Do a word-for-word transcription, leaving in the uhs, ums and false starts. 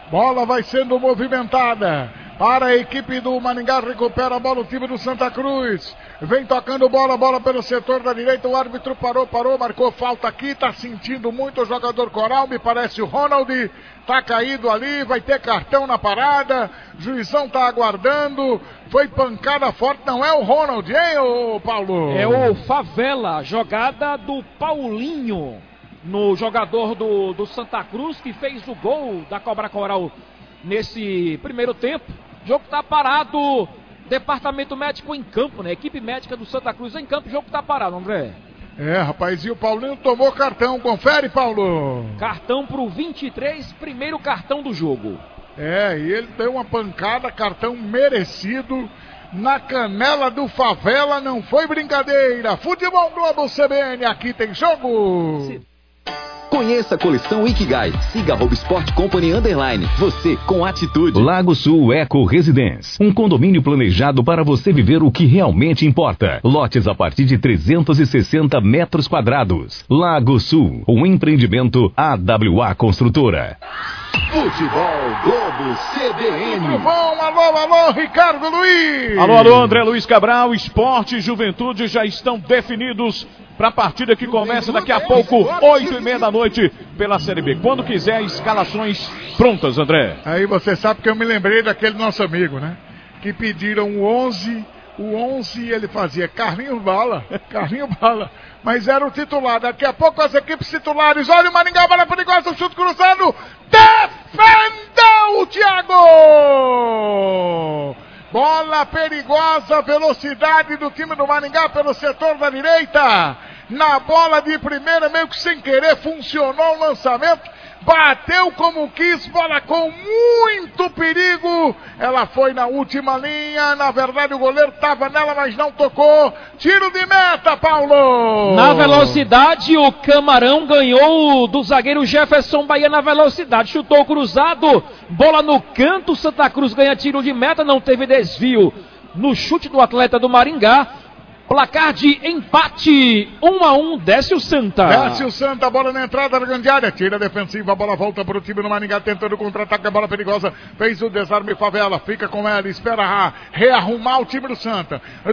Bola vai sendo movimentada para a equipe do Maringá, recupera a bola o time do Santa Cruz. Vem tocando bola, bola pelo setor da direita, o árbitro parou, parou, marcou falta aqui, tá sentindo muito o jogador Coral, me parece o Ronald, tá caído ali, vai ter cartão na parada, juizão tá aguardando, foi pancada forte, não é o Ronald, hein, ô Paulo? É o Favela, jogada do Paulinho, no jogador do, do Santa Cruz, que fez o gol da Cobra Coral nesse primeiro tempo. O jogo tá parado, departamento médico em campo, né? Equipe médica do Santa Cruz em campo, o jogo tá parado, André. É, rapaz, e o Paulinho tomou cartão, confere, Paulo. Cartão pro vinte e três, primeiro cartão do jogo. É, e ele deu uma pancada, cartão merecido, na canela do Favela, não foi brincadeira. Futebol Globo C B N, aqui tem jogo. Sim. Conheça a coleção Ikigai. Siga arroba Sport Company Underline. Você com atitude. Lago Sul Eco Residence. Um condomínio planejado para você viver o que realmente importa. Lotes a partir de trezentos e sessenta metros quadrados. Lago Sul. Um empreendimento A W A Construtora. Futebol Globo C B N. Bom, alô, alô, Ricardo Luiz. Alô, alô, André Luiz Cabral. Esporte e Juventude já estão definidos para a partida que começa daqui a pouco, oito e meia da noite, pela Série B. Quando quiser, escalações prontas, André. Aí você sabe que eu me lembrei daquele nosso amigo, né? Que pediram o onze, o onze ele fazia Carlinhos Bala, Carlinhos Bala, mas era o titular. Daqui a pouco as equipes titulares, olha o Maringá, bola perigosa, o chute cruzado, defendeu o Thiago! Bola perigosa, velocidade do time do Maringá pelo setor da direita. Na bola de primeira, meio que sem querer, funcionou o lançamento. Bateu como quis, bola com muito perigo. Ela foi na última linha. Na verdade, o goleiro estava nela, mas não tocou. Tiro de meta, Paulo. Na velocidade, o Camarão ganhou do zagueiro Jefferson Bahia na velocidade. Chutou cruzado, bola no canto. Santa Cruz ganha tiro de meta, não teve desvio no chute do atleta do Maringá. Placar de empate, um a um, desce o Santa. Desce o Santa, bola na entrada da grande área, tira a defensiva, a bola volta para o time do Maringá, tentando contra-ataque, a bola perigosa, fez o desarme Favela, fica com ela, espera rearrumar o time do Santa.